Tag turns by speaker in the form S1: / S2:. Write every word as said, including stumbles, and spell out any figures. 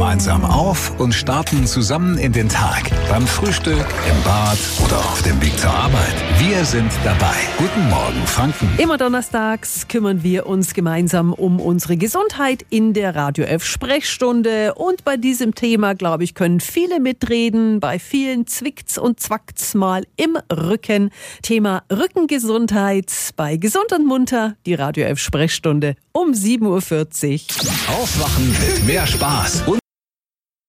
S1: gemeinsam auf und starten zusammen in den Tag. Beim Frühstück, im Bad oder auf dem Weg zur Arbeit. Wir sind dabei. Guten Morgen, Franken.
S2: Immer donnerstags kümmern wir uns gemeinsam um unsere Gesundheit in der Radio elf Sprechstunde. Und bei diesem Thema, glaube ich, können viele mitreden. Bei vielen zwickt's und zwackt's mal im Rücken. Thema Rückengesundheit bei Gesund und Munter, die Radio elf Sprechstunde um sieben Uhr vierzig.
S1: Aufwachen mit mehr Spaß und